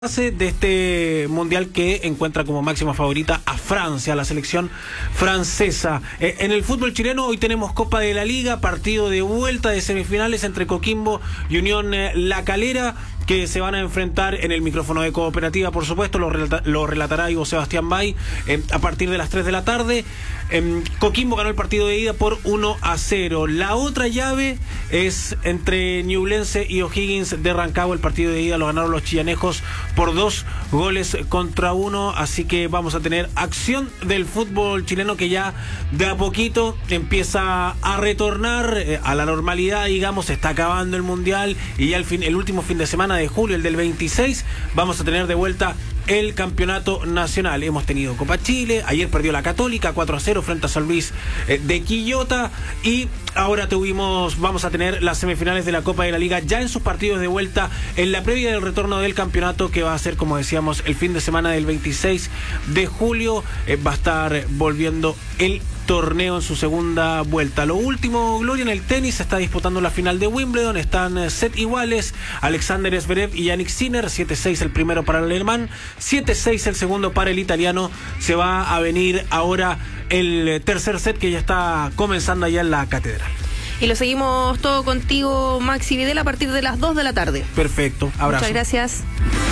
De este mundial que encuentra como máxima favorita a Francia, la selección francesa. En el fútbol chileno hoy tenemos Copa de la Liga, partido de vuelta de semifinales entre Coquimbo y Unión La Calera, que se van a enfrentar en el micrófono de Cooperativa, por supuesto, lo relatará Ivo Sebastián Bay a partir de las 3 de la tarde. Coquimbo ganó el partido de ida por 1-0. La otra llave es entre Ñublense y O'Higgins de Rancagua. El partido de ida lo ganaron los chillanejos por 2-1, así que vamos a tener acción del fútbol chileno que ya de a poquito empieza a retornar a la normalidad, digamos. Se está acabando el mundial y ya el último fin de semana de julio, el del 26, vamos a tener de vuelta el campeonato nacional. Hemos tenido Copa Chile, ayer perdió la Católica 4-0 frente a San Luis de Quillota, y ahora vamos a tener las semifinales de la Copa de la Liga ya en sus partidos de vuelta en la previa del retorno del campeonato, que va a ser, como decíamos, el fin de semana del 26 de julio. Va a estar volviendo el torneo en su segunda vuelta. Lo último, Gloria, en el tenis se está disputando la final de Wimbledon. Están set iguales, Alexander Zverev y Jannik Sinner, 7-6 el primero para el alemán, 7-6 el segundo para el italiano. Se va a venir ahora el tercer set, que ya está comenzando allá en la catedral. Y lo seguimos todo contigo, Maxi Vidal, a partir de las 2 de la tarde. Perfecto, abrazo. Muchas gracias.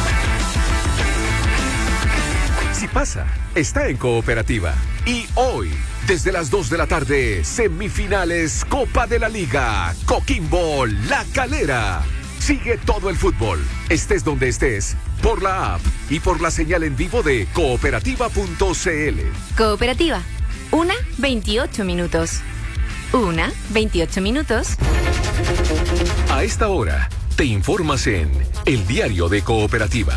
Si pasa, está en Cooperativa. Y hoy, desde las 2 de la tarde, semifinales Copa de la Liga, Coquimbo La Calera. Sigue todo el fútbol, estés donde estés, por la app y por la señal en vivo de cooperativa.cl. Cooperativa, 1:28 minutos. 1:28 minutos. A esta hora, te informas en El Diario de Cooperativa.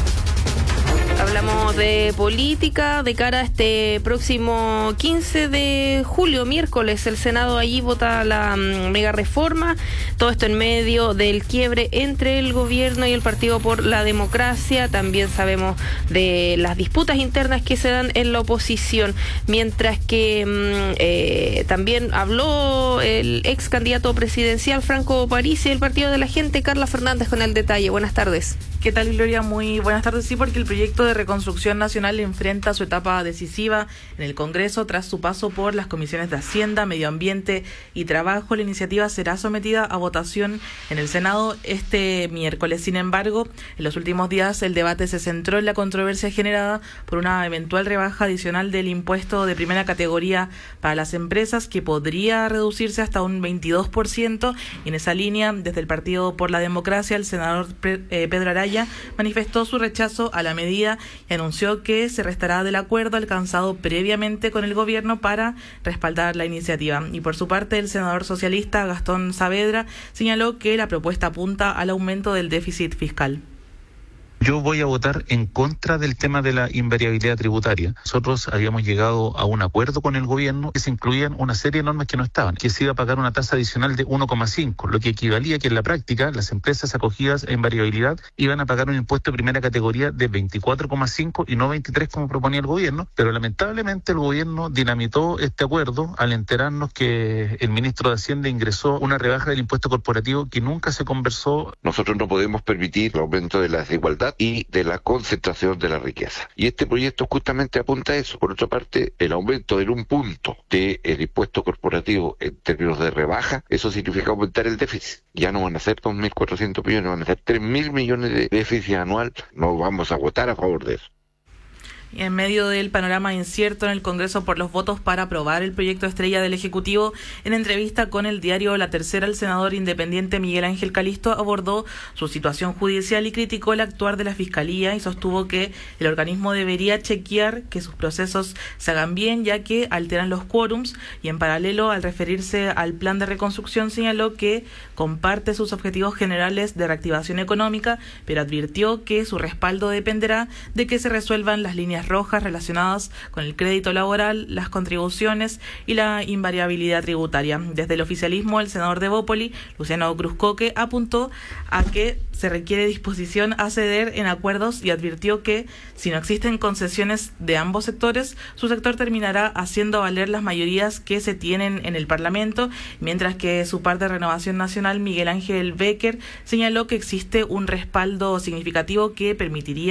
Hablamos de política de cara a este próximo 15 de julio, miércoles. El Senado allí vota la mega reforma. Todo esto en medio del quiebre entre el gobierno y el Partido por la Democracia. También sabemos de las disputas internas que se dan en la oposición. Mientras que también habló el ex candidato presidencial Franco Parisi del Partido de la Gente, Carla Fernández, con el detalle. Buenas tardes. ¿Qué tal, Gloria? Muy buenas tardes. Sí, porque el proyecto de reconstrucción nacional enfrenta su etapa decisiva en el Congreso tras su paso por las comisiones de Hacienda, Medio Ambiente y Trabajo. La iniciativa será sometida a votación en el Senado este miércoles. Sin embargo, en los últimos días el debate se centró en la controversia generada por una eventual rebaja adicional del impuesto de primera categoría para las empresas, que podría reducirse hasta un 22%. Y en esa línea, desde el Partido por la Democracia, el senador Pedro Araya manifestó su rechazo a la medida y anunció que se restará del acuerdo alcanzado previamente con el gobierno para respaldar la iniciativa. Y por su parte, el senador socialista Gastón Saavedra señaló que la propuesta apunta al aumento del déficit fiscal. Yo voy a votar en contra del tema de la invariabilidad tributaria. Nosotros habíamos llegado a un acuerdo con el gobierno que se incluían una serie de normas que no estaban, que se iba a pagar una tasa adicional de 1,5, lo que equivalía que en la práctica las empresas acogidas a invariabilidad iban a pagar un impuesto de primera categoría de 24,5 y no 23 como proponía el gobierno, pero lamentablemente el gobierno dinamitó este acuerdo al enterarnos que el ministro de Hacienda ingresó una rebaja del impuesto corporativo que nunca se conversó. Nosotros no podemos permitir el aumento de la desigualdad y de la concentración de la riqueza. Y este proyecto justamente apunta a eso. Por otra parte, el aumento de 1 punto del impuesto corporativo en términos de rebaja, eso significa aumentar el déficit. Ya no van a ser 2.400 millones, van a ser 3.000 millones de déficit anual. No vamos a votar a favor de eso. En medio del panorama incierto en el Congreso por los votos para aprobar el proyecto estrella del Ejecutivo, en entrevista con el diario La Tercera, el senador independiente Miguel Ángel Calisto abordó su situación judicial y criticó el actuar de la Fiscalía y sostuvo que el organismo debería chequear que sus procesos se hagan bien, ya que alteran los quórums. Y en paralelo, al referirse al plan de reconstrucción, señaló que comparte sus objetivos generales de reactivación económica, pero advirtió que su respaldo dependerá de que se resuelvan las líneas líneas rojas relacionadas con el crédito laboral, las contribuciones y la invariabilidad tributaria. Desde el oficialismo, el senador de Bópoli, Luciano Cruzcoque, apuntó a que se requiere disposición a ceder en acuerdos y advirtió que, si no existen concesiones de ambos sectores, su sector terminará haciendo valer las mayorías que se tienen en el Parlamento, mientras que su par de Renovación Nacional, Miguel Ángel Becker, señaló que existe un respaldo significativo que permitiría